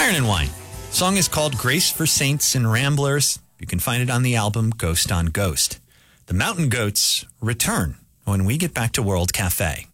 Iron and Wine. The song is called Grace for Saints and Ramblers. You can find it on the album Ghost on Ghost. The Mountain Goats return when we get back to World Cafe.